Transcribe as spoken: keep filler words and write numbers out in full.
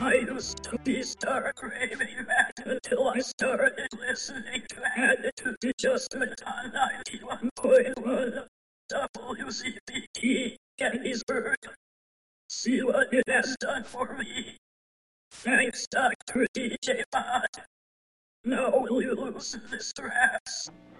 I used to be stark raving mad until I started listening to Attitude Adjustment on ninety-one point one W C B T Gettysburg. See what it has done for me. Thanks, Doctor D J Bond. Now will you loosen this stress?